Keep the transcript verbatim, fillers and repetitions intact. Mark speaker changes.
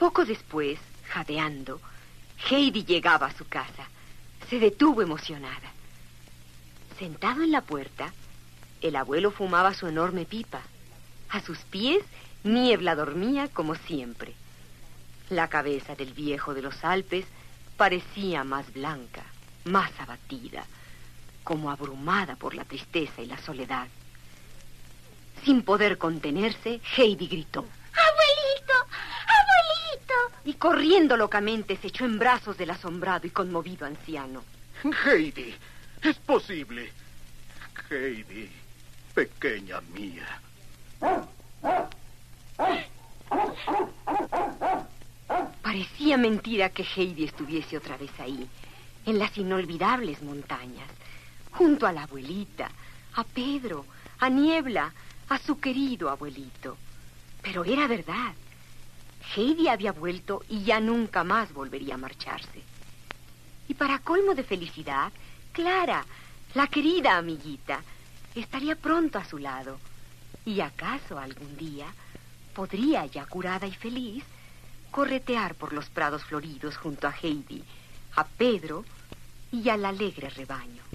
Speaker 1: Poco después, jadeando, Heidi llegaba a su casa. Se detuvo emocionada. Sentado en la puerta, el abuelo fumaba su enorme pipa. A sus pies, Niebla dormía como siempre. La cabeza del viejo de los Alpes parecía más blanca, más abatida, como abrumada por la tristeza y la soledad. Sin poder contenerse, Heidi gritó:
Speaker 2: ¡Abuelito! ¡Abuelito!
Speaker 1: Y corriendo locamente se echó en brazos del asombrado y conmovido anciano.
Speaker 3: Heidi, es posible. Heidi, pequeña mía.
Speaker 1: Parecía mentira que Heidi estuviese otra vez ahí, en las inolvidables montañas, junto a la abuelita, a Pedro, a Niebla, a su querido abuelito. Pero era verdad. Heidi había vuelto y ya nunca más volvería a marcharse. Y para colmo de felicidad, Clara, la querida amiguita, estaría pronto a su lado. Y acaso algún día podría, ya curada y feliz, corretear por los prados floridos junto a Heidi, a Pedro y al alegre rebaño.